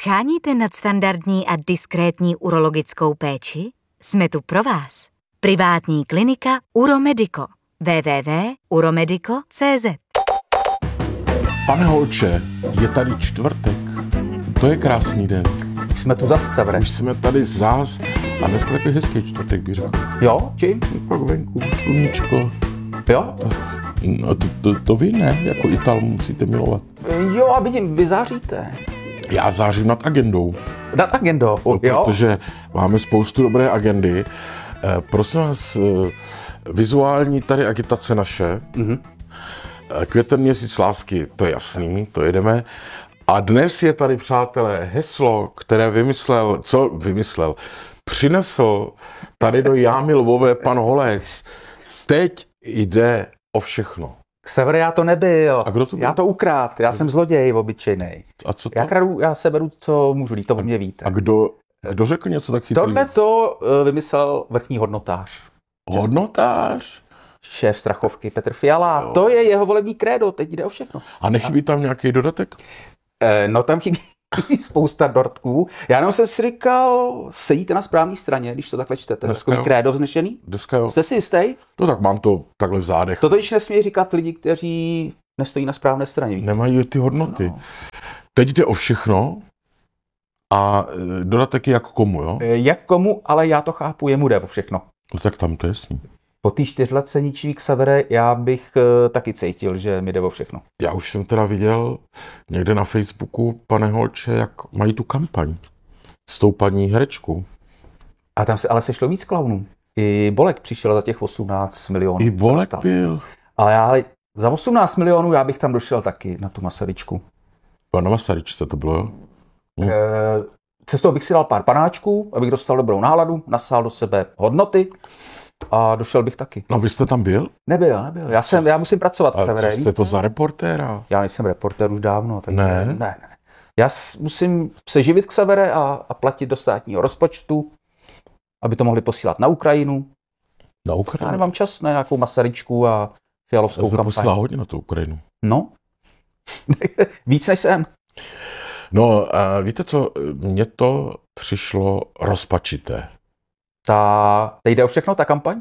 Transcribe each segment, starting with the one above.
Sháníte nadstandardní a diskrétní urologickou péči? Jsme tu pro vás. Privátní klinika Uromedico. www.uromedico.cz. Pane Holče, je tady čtvrtek. To je krásný den. Už jsme tu zas, Xavere. Už jsme tady zás a dneska takový hezký čtvrtek, bych řekl. Jo, čím? Pak venku, sluníčko. Jo? To vy ne, jako Ital musíte milovat. Jo, a vidím, vy záříte. Já zářím nad agendou. Nad agendou, No, jo? protože máme spoustu dobré agendy. Prosím vás, vizuální tady agitace naše. Mhm. Květen měsíc lásky, to je jasný, to jedeme. A dnes je tady, přátelé, heslo, které přinesl tady do Jámy Lvové pan Holec. Teď jde o všechno. Xavere, já to nebyl. A kdo to byl? Já to ukrát, já jsem zloděj obyčejnej. A co to? Já se beru, co můžu, to o mě víte. A kdo řekl něco tak chytrý? Tohle to vymyslel vrchní hodnotář. Hodnotář? Šéf Strachovky Petr Fiala. Jo. To je jeho volební krédo, teď jde o všechno. A nechybí tam nějaký dodatek? No tam chybí spousta dortků. Já jenom jsem si říkal, sedíte na správné straně, když to takhle čtete. Dneska Takový jo. krédo vznešený. Dneska jo. Jste si jistý? No tak mám to takhle v zádech. To totiž nesmí říkat lidi, kteří nestojí na správné straně. Víte? Nemají ty hodnoty. No. Teď jde o všechno a dodatek je jak komu, jo? Jak komu, ale já to chápu, jemu jde o všechno. No tak tam to je jasný. Po té 4letce ničivý Xavere, já bych taky cítil, že mi jde o všechno. Já už jsem teda viděl někde na Facebooku, pane Holče, jak mají tu kampaň s tou paní herečkou. A tam se ale sešlo víc klaunů. I Bolek přišel za těch 18 milionů. I Bolek Dostal. byl. Ale já za 18 milionů já bych tam došel taky na tu Masaryčku. Na Masaryčce to bylo, jo? Cestou bych si dal pár panáčků, abych dostal dobrou náladu, nasál do sebe hodnoty a došel bych taky. No vy jste tam byl? Nebyl. Já musím pracovat. A Xavere, co jste to za reportéra? Já nejsem reportér už dávno. Takže Ne? Já musím se živit Xavere a platit do státního rozpočtu, aby to mohli posílat na Ukrajinu. Na Já Ukrajinu? nemám čas na nějakou Masaryčku a Fialovskou Já jsem kampaň. poslal hodně na tu Ukrajinu. No, víc než jsem. No, a víte co, mně to přišlo rozpačité. Teď jde o všechno, ta kampaň?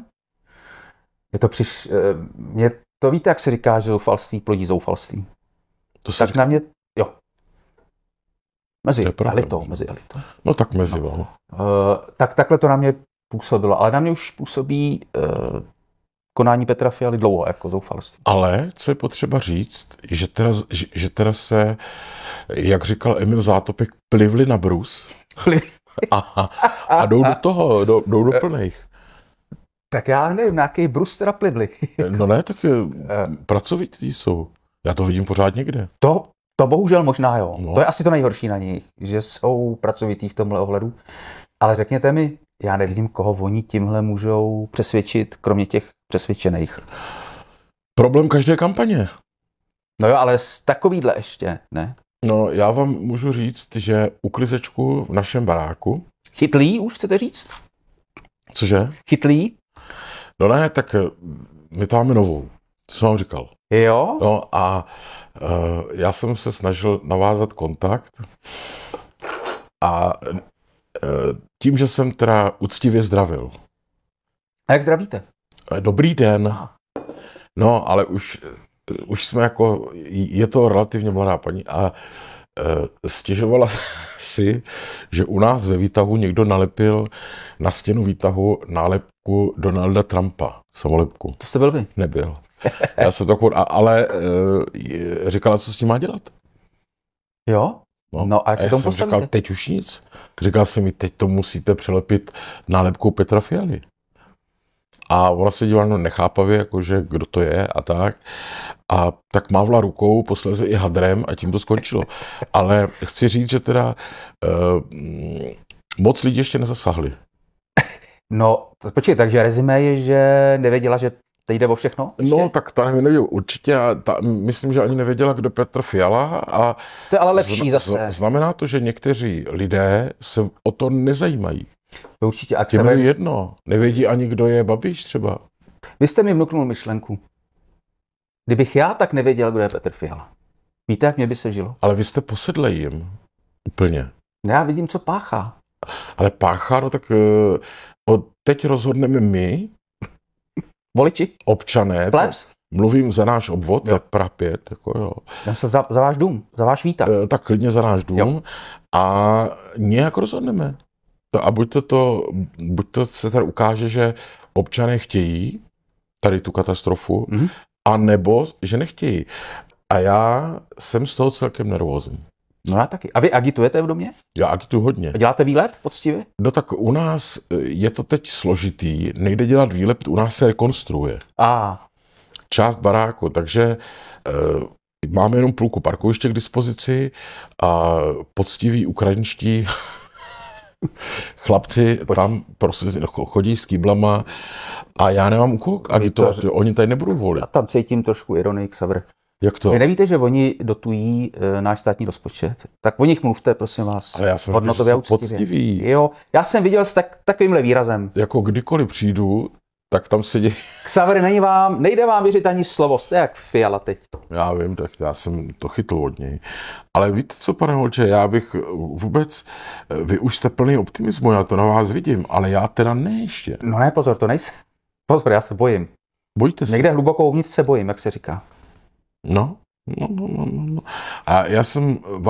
Mně to víte, jak se říká, že zoufalství plodí zoufalství. To se Tak na mě, jo. To je pravda. Mezi elitou. No tak mezi vám. Tak takhle to na mě působilo, ale na mě už působí konání Petra Fialy dlouho jako zoufalství. Ale co je potřeba říct, že teda se, jak říkal Emil Zátopek, plivli na brus a jdou do toho, jdou do plných. Tak já nevím, na jaký brus teda plivli. No ne, tak pracovití jsou. Já to vidím pořád někde. To bohužel možná jo. No. To je asi to nejhorší na nich, že jsou pracovitý v tomhle ohledu. Ale řekněte mi, já nevidím, koho oni tímhle můžou přesvědčit, kromě těch přesvědčených. Problém každé kampaně. No jo, ale z takovýhle ještě, ne? No, já vám můžu říct, že uklizečku v našem baráku. Chytlý už chcete říct? Cože? Chytlý? No ne, tak my tam máme novou. To jsem vám říkal. Jo? No a já jsem se snažil navázat kontakt a tím, že jsem teda uctivě zdravil. A jak zdravíte? Dobrý den. No, ale už jsme jako, je to relativně mladá paní a stěžovala si, že u nás ve výtahu někdo nalepil na stěnu výtahu nálepku Donalda Trumpa, samolepku. To jste byl vy? Nebyl. Já jsem takovou, ale říkala, co s tím má dělat. Jo? No a jak se já tomu jsem postavíte? říkal, teď už nic. Říkal jsem mi, teď to musíte přelepit nálepkou Petra Fialy. A ona se dívala nechápavě, jakože kdo to je a tak. A tak mávla rukou, posléze i hadrem a tím to skončilo. Ale chci říct, že teda moc lidí ještě nezasáhli. No, počkej, takže rezime je, že nevěděla, že teď jde o všechno? Ještě? No, tak ta nevěděla určitě. Myslím, že ani nevěděla, kdo Petr Fiala. A to je ale lepší zase. Znamená to, že někteří lidé se o to nezajímají. To určitě. A Těm je jedno. Nevědí ani, kdo je Babiš třeba. Vy jste mi vnuknul myšlenku. Kdybych já tak nevěděl, kdo je Petr Fiala. Víte, jak mě by se žilo? Ale vy jste posedlej jim. Úplně. Já vidím, co páchá. Ale páchá, no tak teď rozhodneme my, Voliči? občané, Plebs? mluvím za náš obvod, tak Praha 5, jako jo. Já se za váš dům, za váš výtah. Tak klidně za náš dům Jo. a nějak rozhodneme. A buď to se tady ukáže, že občané chtějí tady tu katastrofu, a nebo že nechtějí. A já jsem z toho celkem nervózní. No já taky. A vy agitujete v domě? Já agituju hodně. A děláte výlet poctivě? No tak u nás je to teď složitý, nejde dělat výlet, u nás se rekonstruuje. Část baráku, takže máme jenom půlku parkoviště k dispozici a poctiví ukrajinští chlapci tam prostě chodí s kýblama a já nemám u koho agitovat, oni tady nebudou volit. Já tam cítím trošku ironii, Xaver. Jak to? Vy nevíte, že oni dotují náš státní rozpočet? Tak o nich mluvte, prosím vás. Ale já jsem hodnotově a poctivý. Jo, já jsem viděl s takovýmhle výrazem. Jako kdykoliv přijdu, tak tam sedí. Xaver, nejde vám věřit ani slovo, jste jak Fiala teď. Já vím, tak já jsem to chytl od něj. Ale víte co, pane Holče, já bych vůbec, vy už jste plný optimismu, já to na vás vidím, ale já teda ne ještě. No ne, pozor, to nejsem. Pozor, já se bojím. Bojíte se? Někde hluboko uvnitř se bojím, jak se říká. No. A já jsem